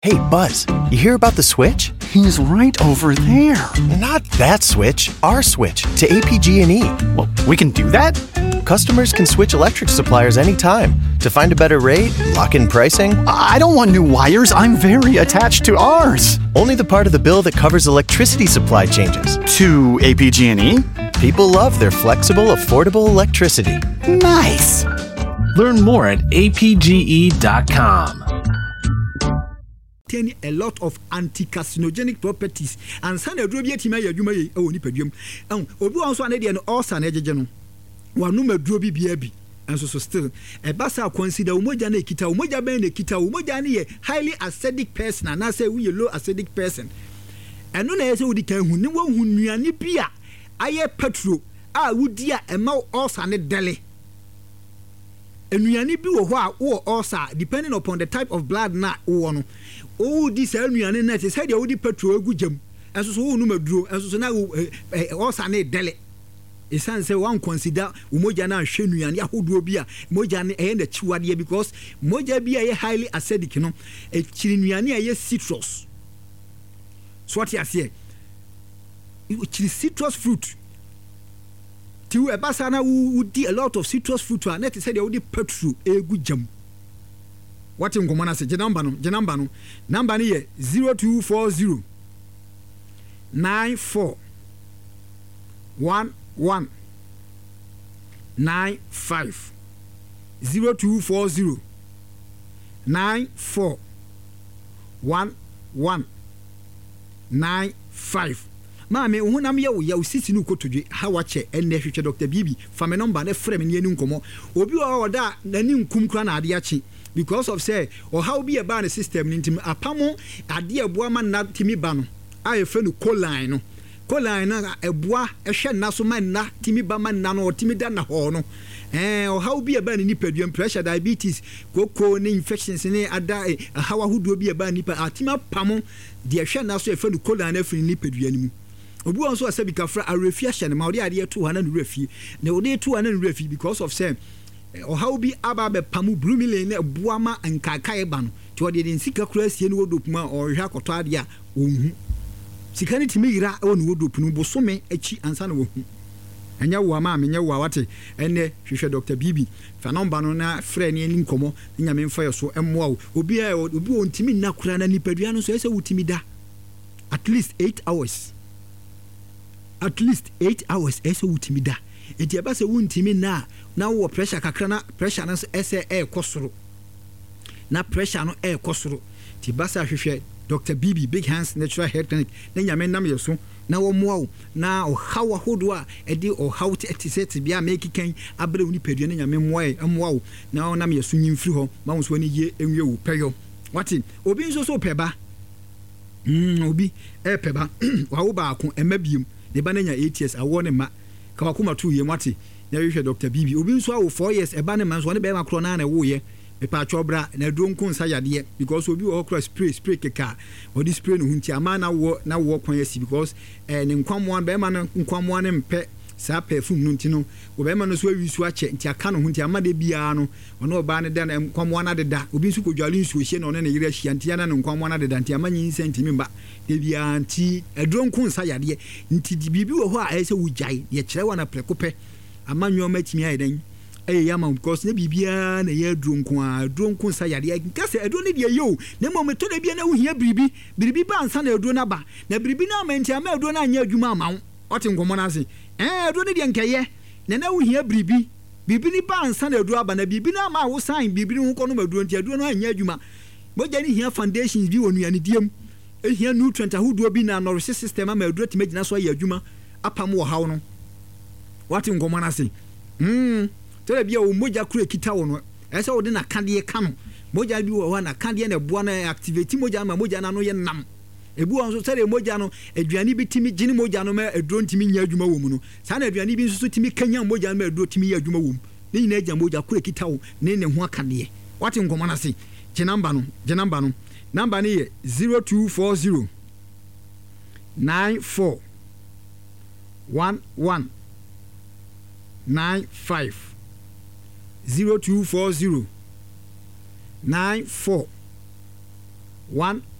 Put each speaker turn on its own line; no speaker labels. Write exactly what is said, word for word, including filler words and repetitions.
Hey, Buzz, you hear about the switch?
He's right over there.
Not that switch, our switch to A P G and E.
Well, we can do that?
Customers can switch electric suppliers anytime to find a better rate, lock in pricing.
I don't want new wires. I'm very attached to ours.
Only the part of the bill that covers electricity supply changes.
To A P G and E?
People love their flexible, affordable electricity.
Nice.
Learn more at A P G E dot com.
A lot of anti-carcinogenic properties and san edro bi atima ya adwuma yi e woni padwam en obi won so anede no ulcer na ejeje no wanu maduro bi bia bi enso so still e basa consider umoja na ekita umoja ben na ekita umoja na ye highly acidic person and na say we low acidic person eno na yese wodi kan hu ni wo hu nuane bia aye petro a wodi a ema ulcer ne dele enuane bi wo ho a wo ulcer depending upon the type of blood na wo no oh this enuane na te say dey wodi petrol egu jam enso so wo nu maduro enso so na ulcer na dele esan say one consider umoja na hwe nuane ahodo bi a moja na e na chiwade because moja bi a ye highly acidic no e chiri nuane a ye citrus so what you say e chiri citrus fruit ti we basa na wo di a lot of citrus fruit and net say dey wodi petrol egu jam. What in Gomana say? Number no, number no, number ni ye zero two four zero nine four one one nine five zero two four zero nine four one one nine five. Mame wo nam ye wo ya usisi nu kotodwe ha wache enne hwehwe Doctor Bibi fa me number na frɛ me ne anu nkomo obi wo da nani nkum kra na ade achi because of say or how be a ban system nintim apamo ade eboa ma na timi ba no aye fe no choline no choline na eboa ehwe na so man na timi ba man na no timi da na ho no eh or how be a ban ni padua pressure diabetes koko ne infections ne ada hawa hudo bi a ban ni pa atima pamo de ehwe na so e fe no choline afiri ni padua ni mu obi won so asabi kafra arefia hye ne ma ode ade to ha na no refie na ode to ha na no refie because of say or how be aba be pamu brumile na buama nkakae ba no ti ode de nsika kura sie no wodopuma o hwa koto ade a ohun sika ne timi yira o no wodopunu bosome achi ansa na wohu anya wo ama amenye wo awate ene hwehwe Doctor Bibi fa number no na frɛ ne ani nkomo nya me mfa yeso emmoa wo obi a obi won timi na kura na nipadua no so ese wutimi da at least eight hours at least eight hours ese wutimi da enti aba se wuntimi na na wo pressure kakra na pressure na ese e kosoro na pressure no e kosoro ti basa hwehwe Doctor Bibi Big Hands Natural Hair Clinic na nyame nam yeso na wo moa na o hawa hodo a e di o hawte etiset bia make kan abre woni padua na nyame moa e moa na wo nam yeso nyimfiri ho ma wo so ni ye enwe wo peyo wati obi nso so peba mm obi e peba wa wo ba ko emabiem ne ba na nya eight years awo ne ma kawakuma two ye mate na hwehwe Doctor Bibi obi nso awo four years eba ne man so ne be ma kro na na wo ye me pa chobra na dronko nsa yade because obi wo kro spray spray keka odi spray no hunti ama na wo na wo kwan yasi because eh ne nkwamo be ma no nkwamo ne mpe sa perfume no ntino wo be ma no so awi su ache nti aka no hunti ama de bia no ono oba ne da na nkwamo na deda obi nso kodwale nsu ohie no ne ne yire ahia nti ana no nkwamo na deda nti ama nyi senti mimba de bia nti edronko nsa yade nti di bibi wo ho a ese wujai ye kire wa na prekope ama nwoma timi ayedan eh yama because ne bibia na ye dronko a dronko nsa yade nkase edo ne de yo ne mometo de bia na wo hia biribi biribi ba nsa na edo na ba na biribi na amanti ama edo na anya adwuma ama wo ote nkomo na ase eh edo ne de nkeye na na wo hia biribi biribi ni ba nsa na edo aba na biribi na ama wo sign biribi ni ho kono ma edo nti edo na anya adwuma moja ni hia foundations bi wonu ya ne diem ehia nutrient ahodo bi na nourish system ama edo ti magina so ya adwuma apam wo hawo no wate nkomo na ase mm tole bia wo moja kura kita wo no ese wo de na kade ka no moja bi wo na kade na boa na activate moja ma moja na no ye nam ebu won so sere moja no aduani bi timi gini moja no ma edro ntimi nya adwuma wo mu no sa na aduani bi nso timi kanya moja ma edro timi nya adwuma wo mu ne nyina agya moja kura kita wo ne ne ho akade wate ngoma na se je number no je number no number ni ye zero two four zero nine four one one nine five zero two four zero nine four one